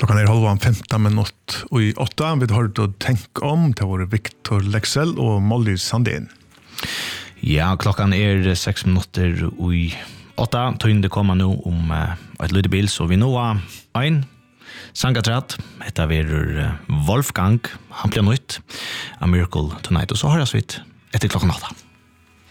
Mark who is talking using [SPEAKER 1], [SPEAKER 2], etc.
[SPEAKER 1] Klockan är 15:15 och i 8 vi har då tänk om det var Victor Lexell och Molly Sandén.
[SPEAKER 2] Ja, klockan är 6:00 och i 8 tog det komma nu om ett litet bil så vi nå en sangatrat heter vi Wolfgang han blir nytt A Miracle Tonight och så hörs vi efter klockan 8.